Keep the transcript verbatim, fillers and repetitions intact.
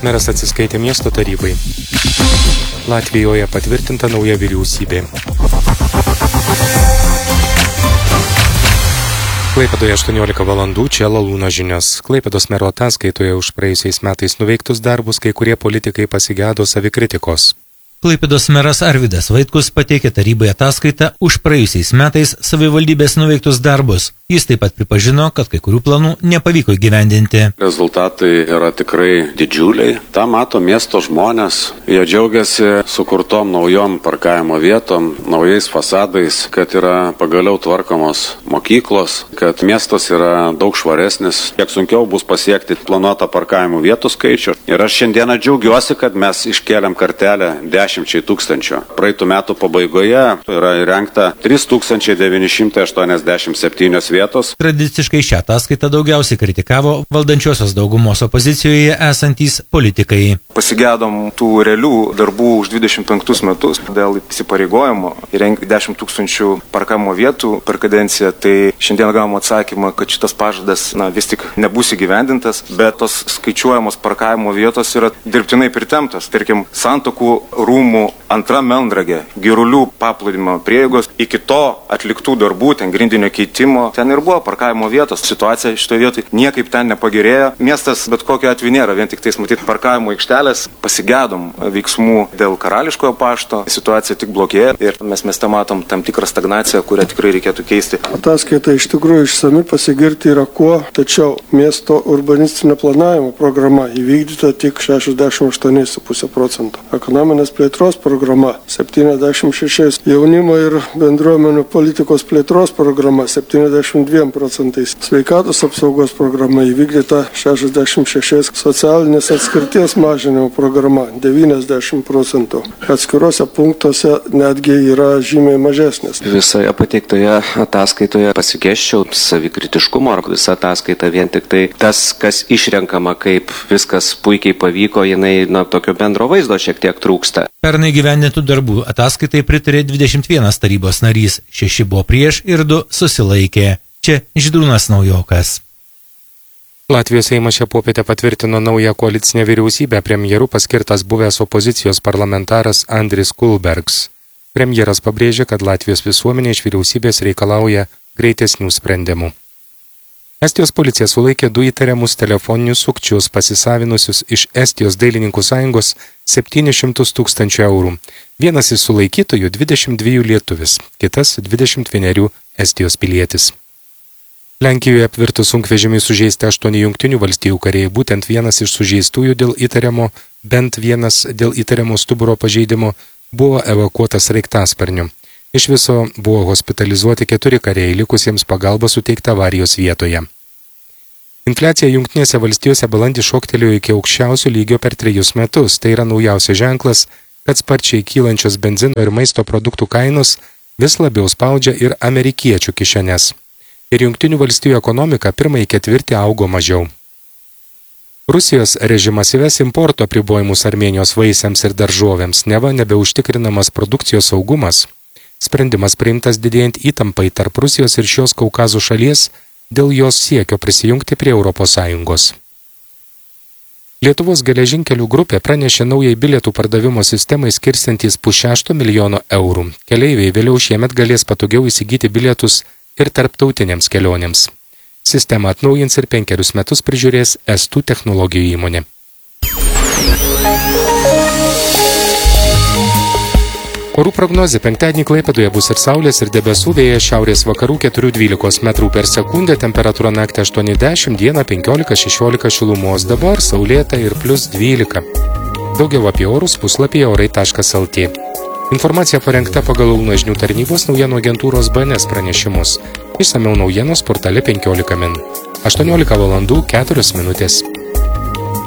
Meras atsiskaitė miesto tarybai. Latvijoje patvirtinta nauja vyriausybė. Klaipėdoje aštuoniolika valandų, čia Lalūno žinios. Klaipėdos mero ataskaitoje už praėjusiais metais nuveiktus darbus kai kurie politikai pasigėdo savikritikos. Klaipėdos meras Arvydas Vaitkus pateikė tarybai ataskaitą už praėjusiais metais savivaldybės nuveiktus darbus. Jis taip pat pripažino, kad kai kurių planų nepavyko įgyvendinti. Rezultatai yra tikrai didžiuliai. Ta mato miesto žmonės. Jie džiaugiasi sukurtom naujom parkavimo vietom, naujais fasadais, kad yra pagaliau tvarkomos mokyklos, kad miestas yra daug švaresnis. Kiek sunkiau bus pasiekti planuotą parkavimo vietų skaičių. Ir aš šiandieną džiaugiuosi, kad mes iškėlėm kartelę dešimčiai tūkstančių. Praeitų metų pabaigoje yra įrengta trys tūkstančiai devyni šimtai aštuoniasdešimt septynios vietos. Tradiciškai šią ataskaitą daugiausiai kritikavo valdančiosios daugumos opozicijoje esantys politikai. Pasigėdom tų realių darbų už dvidešimt penktus metus dėl įsipareigojimo įrengti dešimt tūkstančių parkavimo vietų per kadenciją. Tai šiandien gavom atsakymą, kad šitas pažadas na, vis tik nebus įgyvendintas, bet tos skaičiuojamos parkavimo vietos yra dirbtinai pritemptas. Tarkim, Santuokų rūmų antra Melnragė, Girulių paplūdimio prieigos, iki to atliktų darbų, ten grindinio keitimo, ten ir buvo parkavimo vietos. Situacija šitoje vietoje niekaip ten nepagerėjo. Miestas bet kokio atveju nėra, vien tik tais matyti parkavimo aikštelės. Pasigėdom veiksmų dėl Karališkojo pašto. Situacija tik blogėja ir mes mieste matom tam tikrą stagnaciją, kurią tikrai reikėtų keisti. Ataskaita iš tikrųjų išsami, pasigirti yra kuo, tačiau miesto urbanistinio planavimo programa įvykdyta tik šešiasdešimt aštuoni ir pusė procento. Ekonominės plėtros programa septyniasdešimt šeši, jaunimo ir bendruomenių politikos plėtros programa septyniasdešimt dviem procentais, sveikatos apsaugos programa įvykdyta šešiasdešimt šeši, socialinės atskirties mažinimo programa devyniasdešimt procentų. Atskiruose punktuose netgi yra žymiai mažesnės. Visoje pateiktoje ataskaitoje pasigėsčiau savikritiškumo, ar visa ataskaita vien tik tai tas, kas išrenkama, kaip viskas puikiai pavyko, jinai na, tokio bendro vaizdo šiek tiek trūksta. Pernai gyvendintų darbų ataskaitai pritarė dvidešimt vienas tarybos narys, šeši buvo prieš ir du susilaikė. Čia Žydrūnas Naujokas. Latvijos Seimas šią popietę patvirtino naują koalicinę vyriausybę, premjeru paskirtas buvęs opozicijos parlamentaras Andris Kulbergs. Premjeras pabrėžė, kad Latvijos visuomenė iš vyriausybės reikalauja greitesnių sprendimų. Estijos policija sulaikė du įtariamus telefoninius sukčius pasisavinusius iš Estijos dailininkų sąjungos septynis šimtus tūkstančių eurų. Vienas iš sulaikytojų dvidešimt dviejų lietuvis, kitas dvidešimt vienerių Estijos pilietis. Lenkijoje apvirtus sunkvežimiui sužeisti aštuoni jungtinių valstijų kariai, būtent vienas iš sužeistųjų dėl įtariamo, bent vienas dėl įtariamo stuburo pažeidimo buvo evakuotas sraigtasparniu. Iš viso buvo hospitalizuoti keturi kariai, likusiems pagalba suteikta avarijos vietoje. Infliacija Jungtinėse valstijose balandį šoktelėjo iki aukščiausio lygio per trejus metus. Tai yra naujausias ženklas, kad sparčiai kylančios benzino ir maisto produktų kainos vis labiau spaudžia ir amerikiečių kišenes. Ir Jungtinių valstijų ekonomika pirmąjį ketvirtį augo mažiau. Rusijos režimas įves importo apribojimus Armėnijos vaisiams ir daržovėms, neva nebeužtikrinamas produkcijos saugumas. Sprendimas priimtas didėjant įtampai tarp Rusijos ir šios Kaukazo šalies dėl jos siekio prisijungti prie Europos Sąjungos. Lietuvos geležinkelių grupė pranešė naujai bilietų pardavimo sistemai skirstantys pusšešto milijono eurų. Keleiviai vėliau šiemet galės patogiau įsigyti bilietus ir tarptautinėms kelionėms. Sistemą atnaujins ir penkerius metus prižiūrės Estų technologijų įmonė. Orų prognozė: penktadienį Klaipėdoje bus ir saulės, ir debesų, vėjas šiaurės vakarų keturi dvylika metrų per sekundę, temperatūra naktį aštuoni dešimt, dieną penkiolika šešiolika šilumos, dabar saulėta ir plius dvylika. Daugiau apie orus puslapyje orai taškas lt. Informacija parengta pagal Lalūno žinių tarnybos naujienų agentūros B N S pranešimus. Išsamiau naujienos portale penkiolika min. aštuoniolika valandų keturios minutės.